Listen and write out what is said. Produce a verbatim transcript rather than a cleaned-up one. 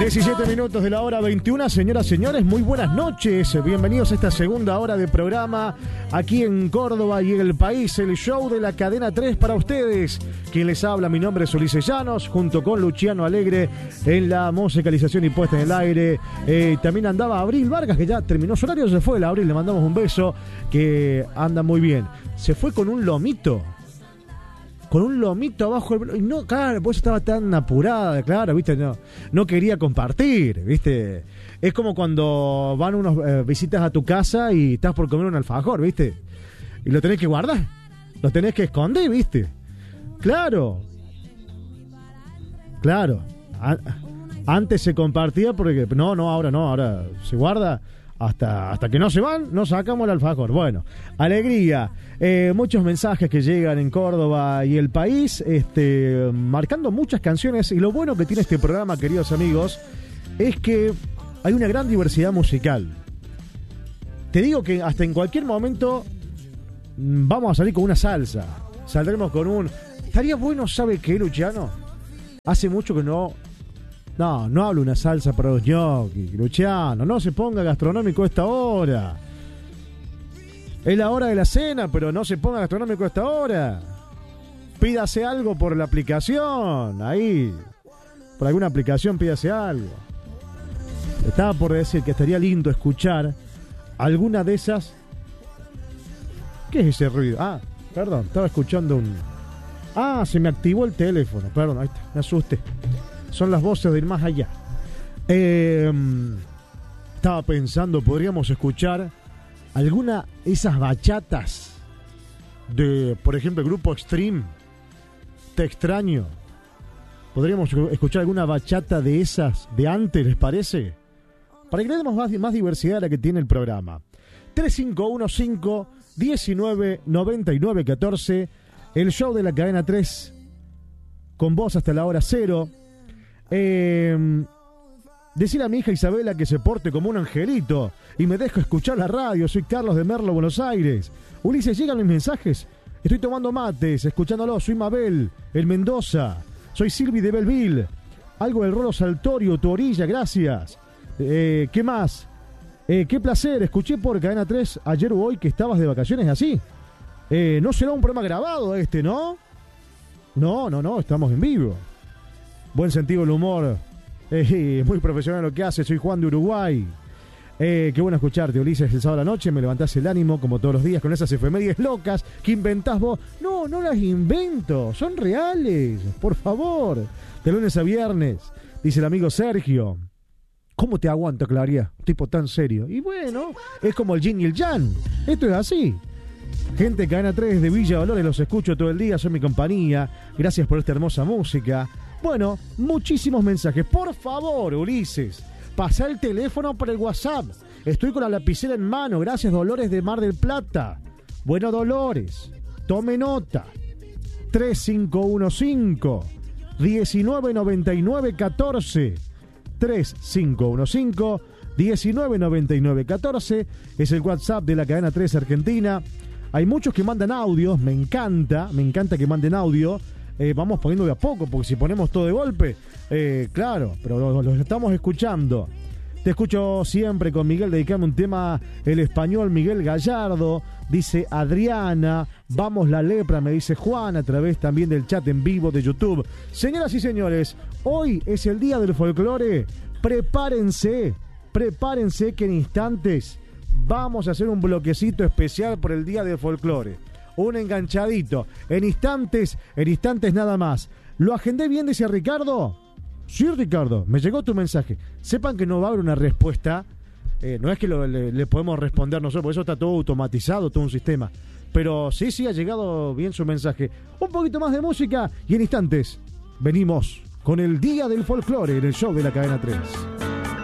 diecisiete minutos de la hora veintiuna, señoras y señores, muy buenas noches. Bienvenidos a esta segunda hora de programa aquí en Córdoba y en el país, el show de la cadena tres para ustedes. Quien les habla, mi nombre es Ulises Llanos, junto con Luciano Alegre en la musicalización y puesta en el aire. Eh, también andaba Abril Vargas, que ya terminó su horario, se fue el Abril, le mandamos un beso, que anda muy bien. Se fue con un lomito. Con un lomito abajo del... Y no, claro, pues estaba tan apurada, claro, viste, no, no quería compartir, viste. Es como cuando van unos eh, visitas a tu casa y estás por comer un alfajor, viste. Y lo tenés que guardar, lo tenés que esconder, viste. Claro. Claro. A- antes se compartía porque... No, no, ahora no, ahora se guarda... Hasta, hasta que no se van, no sacamos el alfajor. Bueno, alegría. Eh, muchos mensajes que llegan en Córdoba y el país, este, marcando muchas canciones. Y lo bueno que tiene este programa, queridos amigos, es que hay una gran diversidad musical. Te digo que hasta en cualquier momento vamos a salir con una salsa. Saldremos con un... Estaría bueno, ¿sabe qué, Luciano? Hace mucho que no... No, no hablo una salsa para los ñoquis, Luciano, no se ponga gastronómico a esta hora. Es la hora de la cena, pero no se ponga gastronómico a esta hora. Pídase algo por la aplicación, ahí. Por alguna aplicación pídase algo. Estaba por decir que estaría lindo escuchar alguna de esas... ¿Qué es ese ruido? Ah, perdón, estaba escuchando un... Ah, se me activó el teléfono, perdón, ahí está, me asusté. Son las voces de ir más allá. Eh, estaba pensando, podríamos escuchar alguna de esas bachatas de, por ejemplo, el grupo Extreme. Te extraño. Podríamos escuchar alguna bachata de esas de antes, ¿les parece? Para que tengamos más, más diversidad de la que tiene el programa. tres cinco uno cinco, diecinueve noventa y nueve catorce. El show de la cadena tres. Con vos hasta la hora cero. Eh, decirle a mi hija Isabela que se porte como un angelito y me dejo escuchar la radio. Soy Carlos de Merlo, Buenos Aires. Ulises, llegan mis mensajes. Estoy tomando mates, escuchándolo. Soy Mabel, el Mendoza. Soy Silvi de Belville. Algo del Rolo Saltorio, tu orilla, gracias. Eh, ¿Qué más? Eh, qué placer, escuché por Cadena tres ayer o hoy que estabas de vacaciones así. Eh, no será un programa grabado este, ¿no? No, no, no, estamos en vivo. Buen sentido del humor. Eh, muy profesional lo que hace. Soy Juan de Uruguay. Eh, qué bueno escucharte, Ulises. El sábado a la noche me levantás el ánimo, como todos los días, con esas efemérides locas que inventás vos. No, no las invento. Son reales. Por favor. De lunes a viernes. Dice el amigo Sergio. ¿Cómo te aguanto, Claria? Un tipo tan serio. Y bueno, es como el yin y el yang. Esto es así. Gente, Cadena tres de Villa Dolores, los escucho todo el día. Son mi compañía. Gracias por esta hermosa música. Bueno, muchísimos mensajes. Por favor, Ulises, pasa el teléfono por el WhatsApp. Estoy con la lapicera en mano. Gracias, Dolores de Mar del Plata. Bueno, Dolores, tome nota. tres cinco uno cinco, diecinueve noventa y nueve catorce. tres cinco uno cinco, diecinueve noventa y nueve catorce. Es el WhatsApp de la cadena tres Argentina. Hay muchos que mandan audios. Me encanta, me encanta que manden audio. Eh, vamos poniendo de a poco, porque si ponemos todo de golpe, eh, claro, pero los, los estamos escuchando. Te escucho siempre con Miguel, dedicame un tema, el español Miguel Gallardo, dice Adriana. Vamos la lepra, me dice Juan, a través también del chat en vivo de YouTube. Señoras y señores, hoy es el día del folclore. Prepárense, prepárense que en instantes vamos a hacer un bloquecito especial por el día del folclore. Un enganchadito, en instantes, en instantes nada más. ¿Lo agendé bien, dice Ricardo? Sí, Ricardo, me llegó tu mensaje. Sepan que no va a haber una respuesta, eh, no es que lo, le, le podemos responder nosotros, porque eso está todo automatizado, todo un sistema. Pero sí, sí, ha llegado bien su mensaje. Un poquito más de música y en instantes venimos con el Día del Folclore en el show de la cadena tres.